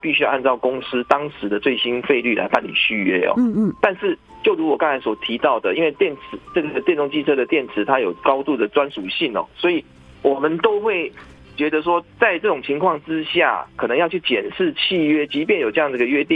必须要按照公司当时的最新费率来办理续约哦。但是就如我刚才所提到的，因为这个电动机车的电池它有高度的专属性哦，所以我们都会觉得说，在这种情况之下，可能要去检视契约，即便有这样的一个约定。